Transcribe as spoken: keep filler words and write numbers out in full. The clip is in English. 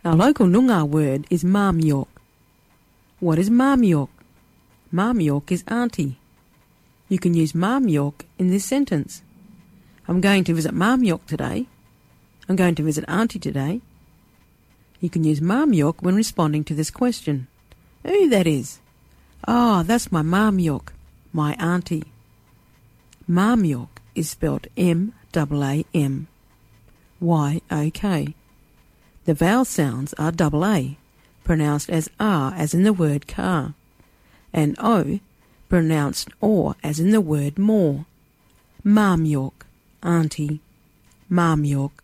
Our local Noongar word is Marmyork. What is Marmyork? Marmyork is auntie. You can use Marmyork in this sentence. I'm going to visit Marmyork today. I'm going to visit auntie today. You can use Marmyork when responding to this question. Who that is? Oh, that's my Marmyork, my auntie. Marmyork is spelled M A A M Y O K. The vowel sounds are double A, pronounced as R as in the word car, and O, pronounced or as in the word more. Marmyork, auntie. Marmyork.